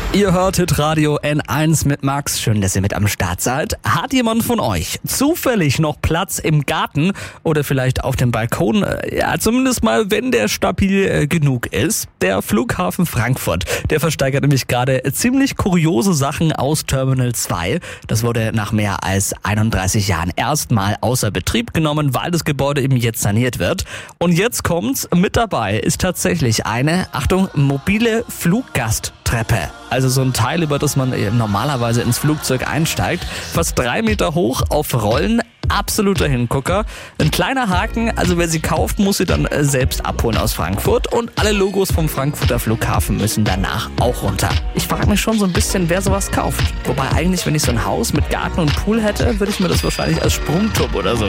Ihr hört Hitradio N1 mit Max. Schön, dass ihr mit am Start seid. Hat jemand von euch zufällig noch Platz im Garten oder vielleicht auf dem Balkon? Ja, zumindest mal, wenn der stabil genug ist. Der Flughafen Frankfurt, der versteigert nämlich gerade ziemlich kuriose Sachen aus Terminal 2. Das wurde nach mehr als 31 Jahren erstmal außer Betrieb genommen, weil das Gebäude eben jetzt saniert wird. Und jetzt kommt's, mit dabei ist tatsächlich eine, Achtung, mobile Fluggasttreppe. Also so ein Teil, über das man normalerweise ins Flugzeug einsteigt. Fast 3 Meter hoch auf Rollen. Absoluter Hingucker. Ein kleiner Haken, also wer sie kauft, muss sie dann selbst abholen aus Frankfurt. Und alle Logos vom Frankfurter Flughafen müssen danach auch runter. Ich frage mich schon so ein bisschen, wer sowas kauft. Wobei eigentlich, wenn ich so ein Haus mit Garten und Pool hätte, würde ich mir das wahrscheinlich als Sprungturm oder so